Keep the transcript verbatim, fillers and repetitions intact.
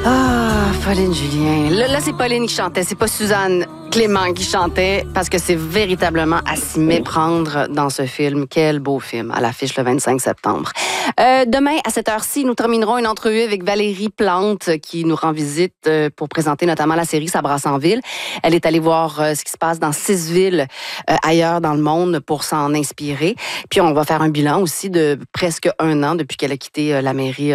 Ah, Pauline Julien. Là, là c'est Pauline qui chantait, c'est pas Suzanne Clément qui chantait, parce que c'est véritablement à s'y méprendre dans ce film. Quel beau film, à l'affiche le vingt-cinq septembre. Euh, demain, à cette heure-ci, nous terminerons une entrevue avec Valérie Plante, qui nous rend visite euh, pour présenter notamment la série Ça brasse en ville. Elle est allée voir euh, ce qui se passe dans six villes euh, ailleurs dans le monde pour s'en inspirer. Puis on va faire un bilan aussi de presque un an depuis qu'elle a quitté euh, la mairie